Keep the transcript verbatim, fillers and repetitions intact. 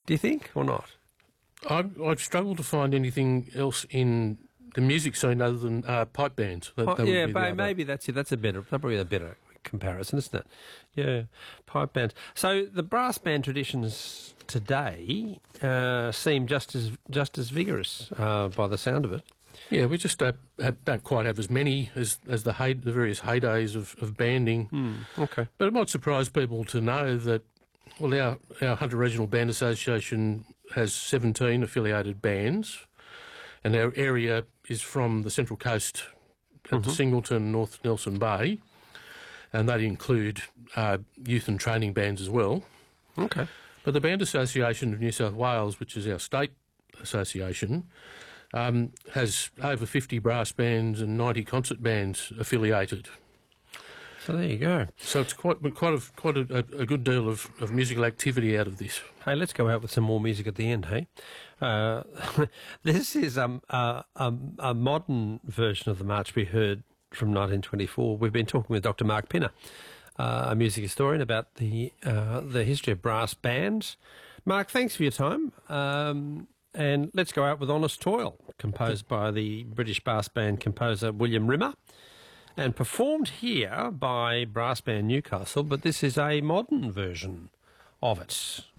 Do you think, or not? I, I'd struggle to find anything else in the music scene other than uh, pipe bands. That, Oh, that would yeah, be the but other. maybe that's it. That's a better, probably a better comparison, isn't it? Yeah, pipe bands. So the brass band traditions today uh, seem just as just as vigorous uh, by the sound of it. Yeah, we just uh, have, don't quite have as many as, as the, hey, the various heydays of, of banding. Mm, okay. But it might surprise people to know that, well, our, our Hunter Regional Band Association has seventeen affiliated bands, and our area is from the Central Coast at Mm-hmm. the Singleton, North Nelson Bay, and they include uh, youth and training bands as well. Okay. But the Band Association of New South Wales, which is our state association, um, has over fifty brass bands and ninety concert bands affiliated. So there you go. So it's quite quite a, quite a, a good deal of, of musical activity out of this. Hey, let's go out with some more music at the end, hey? Uh, this is um, uh, um, a modern version of the march we heard from nineteen twenty-four. We've been talking with Doctor Mark Pinner, uh, a music historian, about the uh, the history of brass bands. Mark, thanks for your time. Um, and let's go out with Honest Toil, composed by the British brass band composer William Rimmer, and performed here by Brass Band Newcastle, but this is a modern version of it.